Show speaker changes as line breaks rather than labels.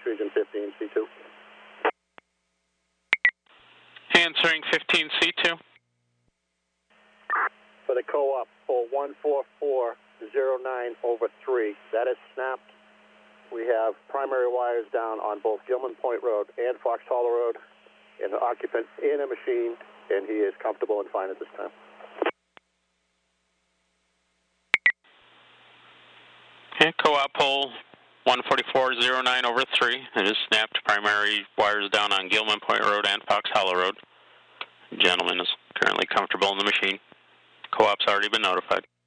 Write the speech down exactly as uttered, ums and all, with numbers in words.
Region fifteen C two.
Answering fifteen C two.
For the co-op, pole one four four zero nine over three. That is snapped. We have primary wires down on both Gilman Point Road and Fox Hollow Road, and an occupant in a machine, and he is comfortable and fine at this time.
Okay, co-op pole one forty-four zero nine over three. It is snapped. Primary wires down on Gilman Point Road and Fox Hollow Road. The gentleman is currently comfortable in the machine. Co-op's already been notified.